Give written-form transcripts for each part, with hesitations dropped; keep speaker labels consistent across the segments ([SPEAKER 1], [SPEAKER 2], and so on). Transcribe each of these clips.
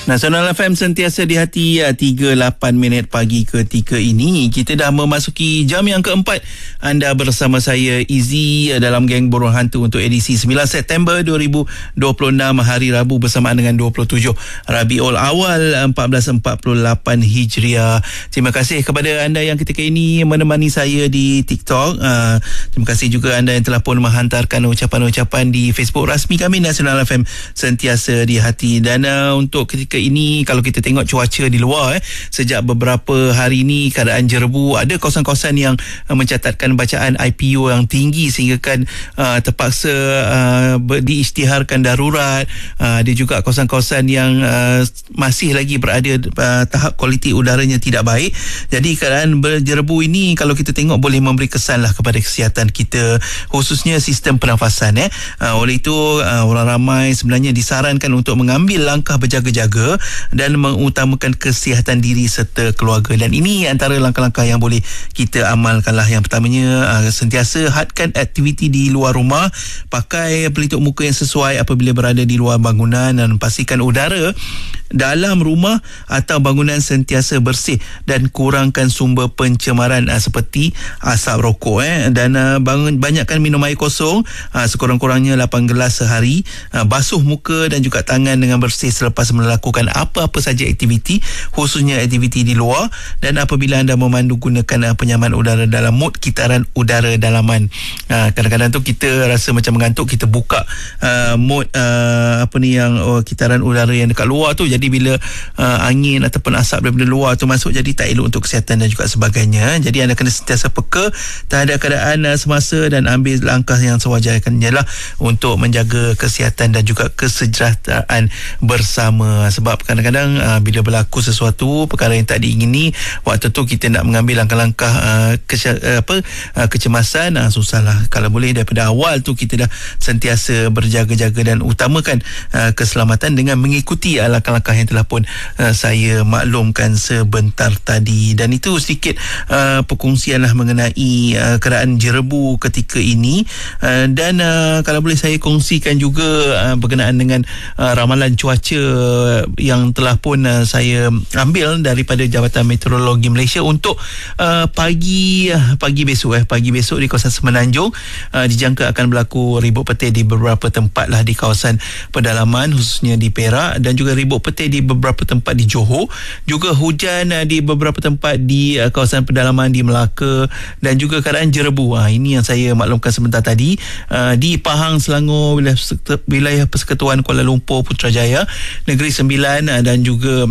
[SPEAKER 1] Nasional FM sentiasa di hati. 3:08 pagi ketika ini kita dah memasuki jam yang keempat. Anda bersama saya Izzy dalam Geng Borong Hantu untuk edisi 9 September 2026 hari Rabu bersamaan dengan 27 Rabiul Awal 1448 Hijriah. Terima kasih kepada anda yang ketika ini menemani saya di TikTok. Terima kasih juga anda yang telah pun menghantarkan ucapan-ucapan di Facebook rasmi kami Nasional FM sentiasa di hati. Dan untuk ketika ini kalau kita tengok cuaca di luar sejak beberapa hari ini keadaan jerebu, ada kawasan-kawasan yang mencatatkan bacaan IPU yang tinggi sehingga kan terpaksa diisytiharkan darurat. Ada juga kawasan-kawasan yang masih lagi berada tahap kualiti udaranya tidak baik. Jadi keadaan berjerebu ini kalau kita tengok boleh memberi kesan lah kepada kesihatan kita, khususnya sistem pernafasan. Oleh itu orang ramai sebenarnya disarankan untuk mengambil langkah berjaga-jaga dan mengutamakan kesihatan diri serta keluarga. Dan ini antara langkah-langkah yang boleh kita amalkanlah. Yang pertamanya, sentiasa hadkan aktiviti di luar rumah, pakai pelitup muka yang sesuai apabila berada di luar bangunan, dan pastikan udara dalam rumah atau bangunan sentiasa bersih dan kurangkan sumber pencemaran seperti asap rokok. Dan banyakkan minum air kosong, sekurang-kurangnya 8 gelas sehari. Basuh muka dan juga tangan dengan bersih selepas melakukan apa-apa saja aktiviti, khususnya aktiviti di luar. Dan apabila anda memandu, gunakan penyaman udara dalam mod kitaran udara dalaman. Kadang-kadang tu kita rasa macam mengantuk, kita buka mod kitaran udara yang dekat luar tu. Jadi bila angin ataupun asap daripada luar tu masuk, jadi tak elok untuk kesihatan dan juga sebagainya. Jadi anda kena sentiasa peka terhadap keadaan semasa dan ambil langkah yang sewajarnya lah untuk menjaga kesihatan dan juga kesejahteraan bersama. Sebab kadang-kadang bila berlaku sesuatu perkara yang tak diingini, waktu tu kita nak mengambil langkah-langkah kecemasan, susahlah. Kalau boleh daripada awal tu kita dah sentiasa berjaga-jaga dan utamakan keselamatan dengan mengikuti langkah-langkah yang telah pun saya maklumkan sebentar tadi. Dan itu sedikit perkongsian lah mengenai keadaan jerebu ketika ini. Dan kalau boleh saya kongsikan juga berkenaan dengan ramalan cuaca yang telah pun saya ambil daripada Jabatan Meteorologi Malaysia untuk pagi besok di kawasan Semenanjung. Dijangka akan berlaku ribut petir di beberapa tempat lah di kawasan pedalaman, khususnya di Perak, dan juga ribut petir di beberapa tempat di Johor, juga hujan di beberapa tempat di kawasan pedalaman di Melaka, dan juga keadaan jerebu. Ini yang saya maklumkan sebentar tadi di Pahang, Selangor, wilayah Persekutuan Kuala Lumpur, Putrajaya, Negeri Sembilan, dan juga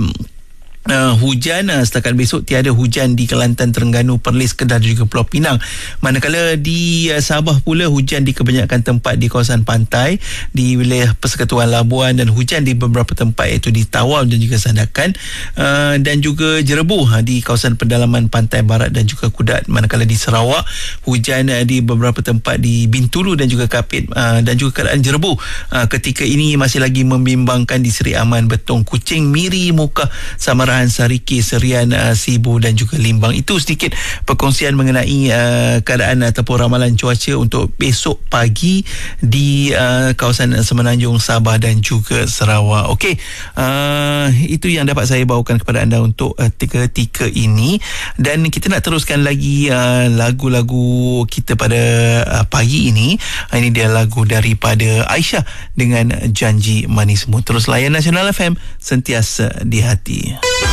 [SPEAKER 1] hujan. Setakat besok tiada hujan di Kelantan, Terengganu, Perlis, Kedah dan juga Pulau Pinang. Manakala di Sabah pula hujan di kebanyakan tempat di kawasan pantai di wilayah Persekutuan Labuan, dan hujan di beberapa tempat iaitu di Tawau dan juga Sandakan, dan juga jerebu di kawasan pedalaman pantai barat dan juga Kudat. Manakala di Sarawak hujan di beberapa tempat di Bintulu dan juga Kapit, dan juga keadaan jerebu ketika ini masih lagi membimbangkan di Seri Aman, Betong, Kuching, Miri, Mukah, Samaran, Sariki, Serian, Sibu dan juga Limbang. Itu sedikit perkongsian mengenai keadaan ataupun ramalan cuaca untuk besok pagi di kawasan Semenanjung, Sabah dan juga Sarawak. Okey, itu yang dapat saya bawakan kepada anda untuk ketika ini. Dan kita nak teruskan lagi lagu-lagu kita pada pagi ini. Ini dia lagu daripada Aisyah dengan Janji Manismu. Terus layan Nasional FM sentiasa di hati.